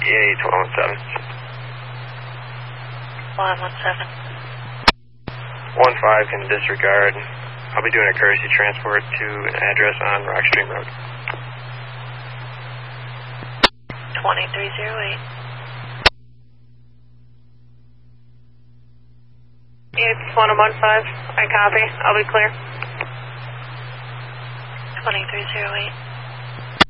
EA 1217. 117. 15 can disregard. I'll be doing a courtesy transport to an address on Rockstream Road. 2308. It's 1015. I copy. I'll be clear. 2308.